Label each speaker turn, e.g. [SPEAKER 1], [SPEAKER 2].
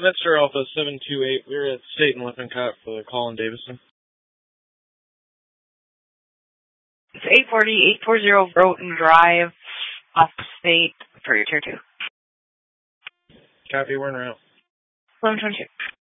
[SPEAKER 1] Mr. Alpha 728, we're at State and Lippincott for the call in Davison.
[SPEAKER 2] It's 840 Broughton Drive, off State, for your tier 2.
[SPEAKER 1] Copy, we're en route.
[SPEAKER 2] 1122.